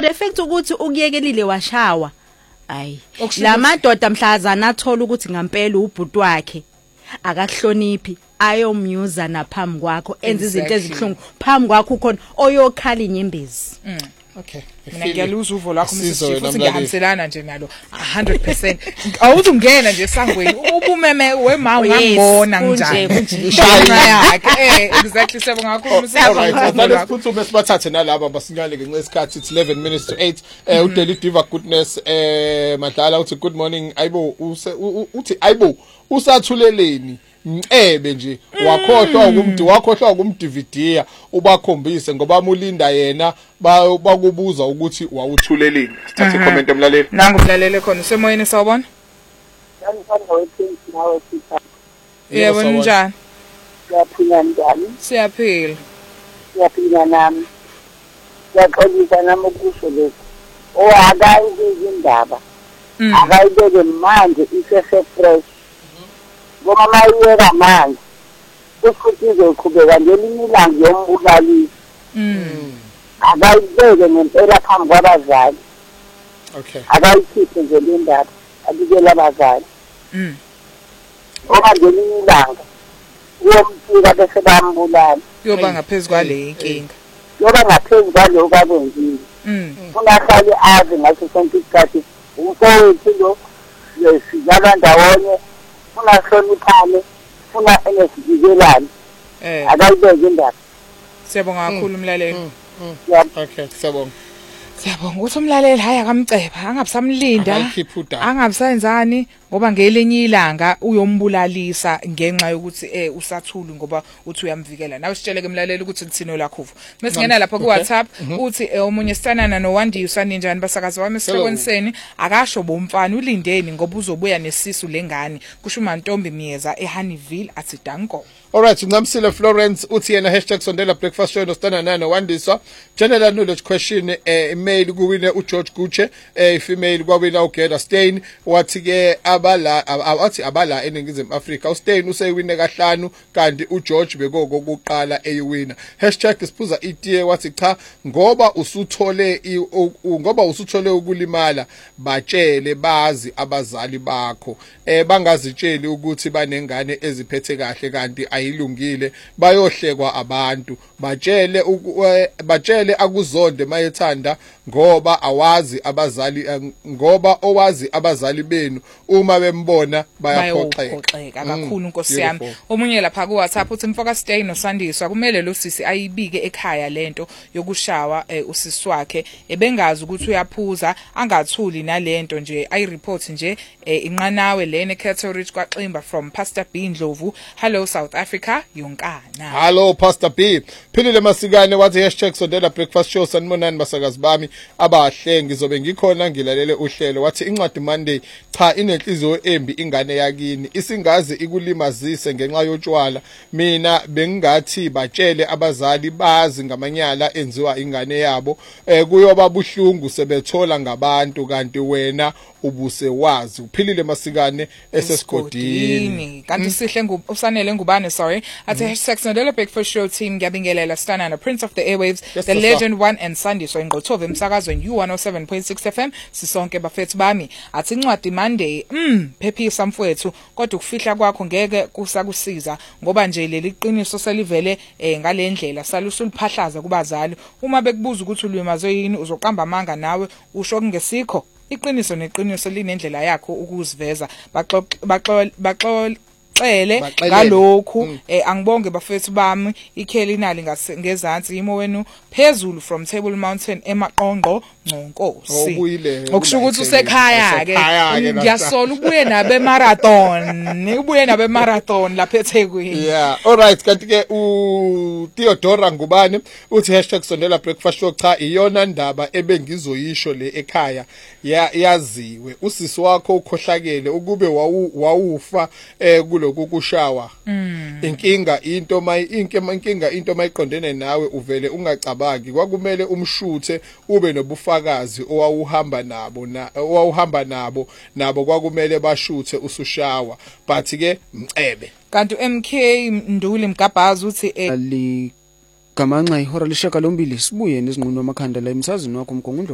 the fact ukuthi ukuyekelile washawa ayi lamadoda mhlazana athola ukuthi ngempela ubhuti wakhe akahloniphi ayomyuza naphambi kwakho enza izinto ezibhlungu phambi kwakho ukhona oyokhala inyembezi. Okay. Mina ngiyaluza uvo lwakho Mrs. Chief futhi ngiyahamselana nje nalo 100%. Awuthi ungena nje sangweni ubumeme wema ungangibona njani. Kunjishaya yakhe. Exactly siyabonga kakhulu Mrs. Chief. Let's put some sibathathe nalabo basinyale ngenxa yesikhathi it's 11 minutes to 8. uDaily Diva Goodness Madlala uthi good morning ayibo uthi ayibo usathuleleni Mcebe nje wakhohlwa ukumdividiya ubakhombise ngoba amulinda yena bakubuza ukuthi wawuthuleleni. Sithathe comment emlaleli. Nangu umlaleli khona semoyeni sawubona. Ngithanda wephini nawe sitha. Yebo njani? Siyaphila njani? Siyaphila. Siyaphila nami. Siyaxolisa nami ukusho lokho. Akayi izindaba. Akayibeke manje isese fresh. Ngoba mayiyeka manje futhi izoqhubeka ngelinye ilanga yombulalisi akayibeke ngempela phambi kwabazali. Okay. Akayikhiphe nje le ndaba abikela abazali. Ngoba ngelinye ilanga uyomfika bese bambulala. Yoba ngaphezulu kwale inkinga. Yoba ngaphezulu kwaloko akwenzile. Unahlale azi ngaso sonke isikhathi umfowethu lo sidlala ndawonye unahloniphane ufuna enesivikelane akayibeke indaba. Siyabonga kakhulu umlaleli. Okay siyabonga. Siyabonga ukuthi umlaleli hayi akamceba angabisamlinda angabisayenzani ngoba ngelinye ilanga uyombulalisa ngenxa yokuthi usathuli ngoba uthi uyamvikela. Nawe sitsheleke umlaleli ukuthi lithino lakho. Mesingena lapha ku WhatsApp uthi omunye sitanana noWandi usaninjani basakazi wami esihlokweni akasho bomfana ulindeni ngoba uzobuya nesisu lengane kusho uMantombi Miyeza eHoneyville athi danko. Alright, ngimsile Florence uthi yena #Sondela breakfast show nostanana noWandiswa general knowledge question email kuwine uGeorge Guche female kwawina uGeda Stein wathi ke abala eningizimu Afrika uStein usewine kahlanu kanti uGeorge bekoko kuqala eyiwina #siphuza itiye wathi cha ngoba usuthole ukulimala batshele bazi abazali bakho bangazitsheli ukuthi banengane eziphethe kahle kanti ayilungile bayohlekwa abantu batshele akuzonde mayethanda ngoba owazi abazali benu uma bembona bayaphoxeka kakhulu Nkosi yami. Omunye lapha ku WhatsApp uthi mfoka stay noSandiswa kumele lo sisi ayibike ekhaya lento yokushawa usisi wakhe ebengazi ukuthi uyaphuza angathuli nalento nje ayireport nje inqanawe lene Cattle Ridge kwaXimba from Pastor B Ndlovu. Hello South Africa yonkana. Hello Pastor B. Philile Masikane wathi #Sondela breakfast show sanibonani basakazi bami abahle ngizobe ngikhona ngilalele uhlelo wathi incwadi Monday cha inenhliziyo embi ingane yakini isingazi ikulimazise ngenxa yotshwala mina bengingathi batshele abazali bazi ngamanyala enziwa ingane yabo kuyoba buhlungu sebethola ngabantu kanti wena ubuse wazi. Uphilile Masikane esesigodini kanti sihle usanele ngubane sorry athi #Sondela breakfast show team ngiyabingelela stana na Prince of the Airwaves the legend one and Sandiswa ingqothove emsakazweni U107.6 FM sisonke bafethu bami athi incwadi Monday phephisa mfowethu kodwa ukufihla kwakho ngeke kusakusiza ngoba nje leli qiniso selivele ngalendlela salusuliphahlaza kubazali uma bekubuza ukuthi ulwimazwe yini uzoqamba amanga nawe usho kungesikho iqiniso neqiniso linendlela yakho ukuziveza baxole ngalokhu angibonge bafethu bami ikhelinali ngezantsi imo wenu phezulu from Table Mountain emaqonqo nconkosi okusho ukuthi usekhaya ke ngiyasola ubuye nabe marathon lapha eThekwini. Yeah, all right kanti ke uTheodora Ngubane uthi #Sondela breakfast show cha iyona ndaba ebengizoyisho le ekhaya yaziwe usisi wakho ukhohlakele ukube wawufa kuloku kushawa inkinga into mayiqondene nawe uvele ungacabangi kwakumele umshuthe ube nobufakazi owawuhamba nabo kwakumele bashuthe usushawa but ke Mcebe kanti MK Nduli Mgabhazi uthi gamanxa ihora leshaka lombili sibuye nezinqumo amakhanda la emsazweni wakho Mgongondlo.